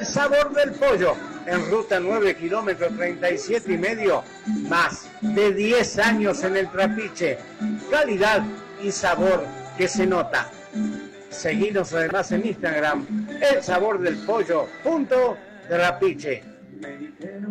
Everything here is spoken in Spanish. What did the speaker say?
Sabor del Pollo, en ruta 9 kilómetros 37 y medio, más de 10 años en el Trapiche. Calidad y sabor que se nota. Seguinos además en Instagram, elsabordelpollo.trapiche.